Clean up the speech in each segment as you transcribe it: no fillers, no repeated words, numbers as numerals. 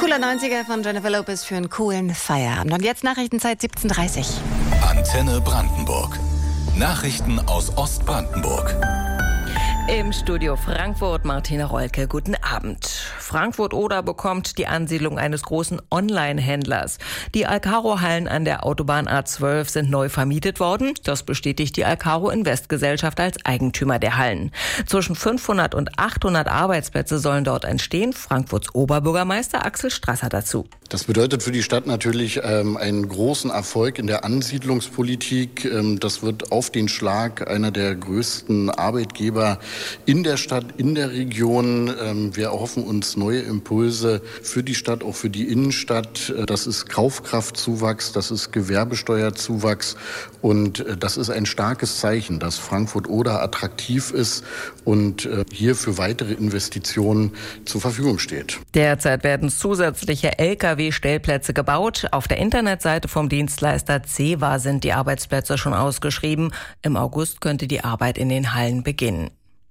Cooler 90er von Jennifer Lopez für einen coolen Feierabend. Und jetzt Nachrichtenzeit 17:30 Uhr. Antenne Brandenburg. Nachrichten aus Ostbrandenburg. Im Studio Frankfurt Martina Rolke, guten Abend. Frankfurt-Oder bekommt die Ansiedlung eines großen Online-Händlers. Die Alcaro-Hallen an der Autobahn A12 sind neu vermietet worden. Das bestätigt die Alcaro Invest Gesellschaft als Eigentümer der Hallen. Zwischen 500 und 800 Arbeitsplätze sollen dort entstehen. Frankfurts Oberbürgermeister Axel Strasser dazu. Das bedeutet für die Stadt natürlich einen großen Erfolg in der Ansiedlungspolitik. Das wird auf den Schlag einer der größten Arbeitgeber in der Stadt, in der Region. Wir erhoffen uns neue Impulse für die Stadt, auch für die Innenstadt. Das ist Kaufkraftzuwachs, das ist Gewerbesteuerzuwachs und das ist ein starkes Zeichen, dass Frankfurt-Oder attraktiv ist und hier für weitere Investitionen zur Verfügung steht. Derzeit werden zusätzliche Lkw-Stellplätze gebaut. Auf der Internetseite vom Dienstleister CEWA sind die Arbeitsplätze schon ausgeschrieben. Im August könnte die Arbeit in den Hallen beginnen.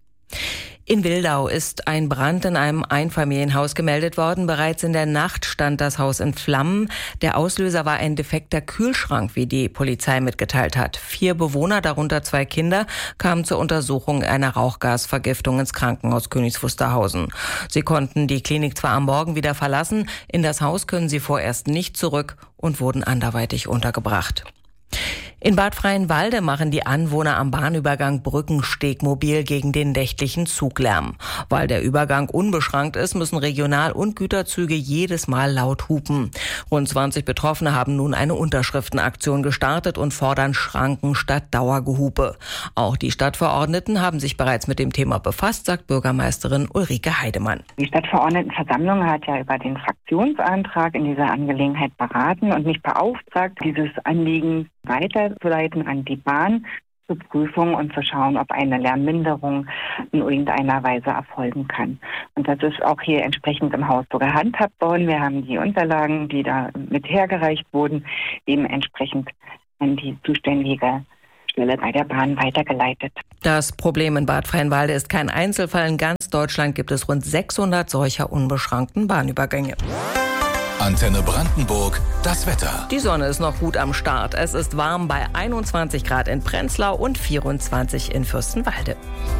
In Wildau ist ein Brand in einem Einfamilienhaus gemeldet worden. Bereits in der Nacht stand das Haus in Flammen. Der Auslöser war ein defekter Kühlschrank, wie die Polizei mitgeteilt hat. 4 Bewohner, darunter 2 Kinder, kamen zur Untersuchung einer Rauchgasvergiftung ins Krankenhaus Königs Wusterhausen. Sie konnten die Klinik zwar am Morgen wieder verlassen, in das Haus können sie vorerst nicht zurück und wurden anderweitig untergebracht. In Bad Freienwalde machen die Anwohner am Bahnübergang Brückensteg mobil gegen den nächtlichen Zuglärm. Weil der Übergang unbeschrankt ist, müssen Regional- und Güterzüge jedes Mal laut hupen. Rund 20 Betroffene haben nun eine Unterschriftenaktion gestartet und fordern Schranken statt Dauergehupe. Auch die Stadtverordneten haben sich bereits mit dem Thema befasst, sagt Bürgermeisterin Ulrike Heidemann. Die Stadtverordnetenversammlung hat ja über den Fraktionsantrag in dieser Angelegenheit beraten und mich beauftragt, dieses Anliegen weiterzuleiten an die Bahn zur Prüfung und zu schauen, ob eine Lärmminderung in irgendeiner Weise erfolgen kann. Und das ist auch hier entsprechend im Haus so gehandhabt worden. Wir haben die Unterlagen, die da mit hergereicht wurden, dementsprechend an die zuständige Stelle bei der Bahn weitergeleitet. Das Problem in Bad Freienwalde ist kein Einzelfall. In ganz Deutschland gibt es rund 600 solcher unbeschrankten Bahnübergänge. Antenne Brandenburg, das Wetter. Die Sonne ist noch gut am Start. Es ist warm bei 21 Grad in Prenzlau und 24 in Fürstenwalde.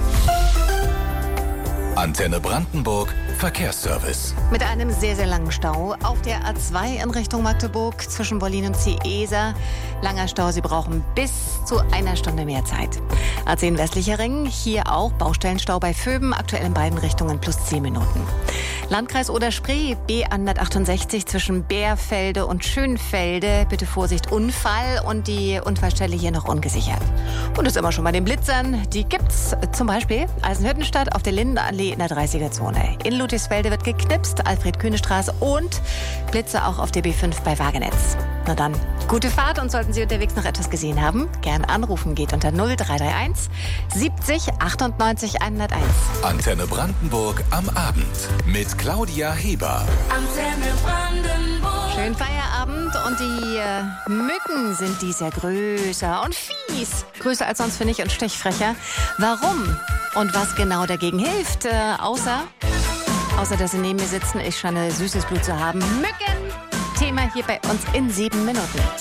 Antenne Brandenburg, Verkehrsservice. Mit einem sehr, sehr langen Stau auf der A2 in Richtung Magdeburg zwischen Berlin und Ciesa. Langer Stau, Sie brauchen bis zu 1 Stunde mehr Zeit. A10 westlicher Ring, hier auch Baustellenstau bei Vöben, aktuell in beiden Richtungen plus 10 Minuten. Landkreis Oder-Spree, B168 zwischen Bärfelde und Schönfelde. Bitte Vorsicht, Unfall und die Unfallstelle hier noch ungesichert. Und das immer schon bei den Blitzern. Die gibt's zum Beispiel Eisenhüttenstadt auf der Lindenallee in der 30er-Zone. In Ludwigsfelde wird geknipst, Alfred-Kühne-Straße und Blitze auch auf der B5 bei Wagenetz. Na dann, gute Fahrt und sollten Sie unterwegs noch etwas gesehen haben, gern anrufen, geht unter 0331 70 98 101. Antenne Brandenburg am Abend mit Claudia Heber. Antenne Brandenburg. Schönen Feierabend und die Mücken sind dies Jahr größer und fies. Größer als sonst, finde ich, und stechfrecher. Warum und was genau dagegen hilft, außer dass sie neben mir sitzen, ich scheine süßes Blut zu haben. Mücken! Thema hier bei uns in 7 Minuten.